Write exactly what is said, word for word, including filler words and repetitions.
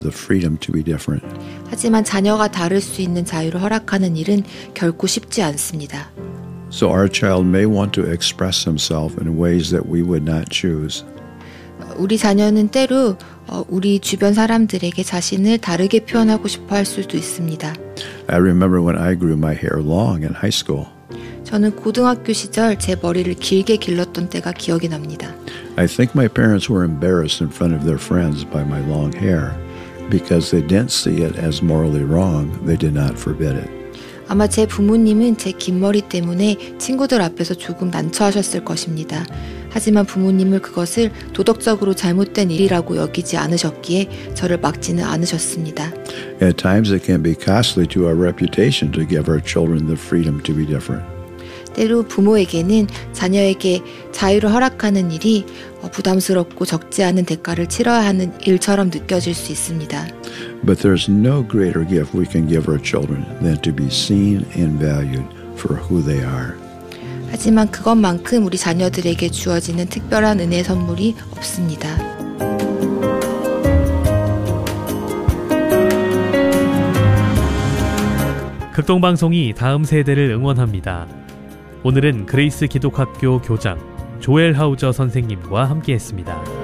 the freedom to be different. 하지만 자녀가 다를 수 있는 자유를 허락하는 일은 결코 쉽지 않습니다. So our child may want to express himself in ways that we would not choose. 우리 자녀는 때로 우리 주변 사람들에게 자신을 다르게 표현하고 싶어 할 수도 있습니다. I remember when I grew my hair long in high school. 저는 고등학교 시절 제 머리를 길게 길렀던 때가 기억이 납니다. I think my parents were embarrassed in front of their friends by my long hair. Because they didn't see it as morally wrong, they did not forbid it. 아마 제 부모님은 제 긴 머리 때문에 친구들 앞에서 조금 난처하셨을 것입니다. 하지만 부모님을 그것을 도덕적으로 잘못된 일이라고 여기지 않으셨기에 저를 막지는 않으셨습니다. At times it can be costly to our reputation to give our children the freedom to be different. 때로 부모에게는 자녀에게 자유를 허락하는 일이 부담스럽고 적지 않은 대가를 치러야 하는 일처럼 느껴질 수 있습니다. But there's no greater gift we can give our children than to be seen and valued for who they are. 하지만 그것만큼 우리 자녀들에게 주어지는 특별한 은혜 선물이 없습니다. 극동방송이 다음 세대를 응원합니다. 오늘은 그레이스 기독학교 교장 조엘 하우저 선생님과 함께했습니다.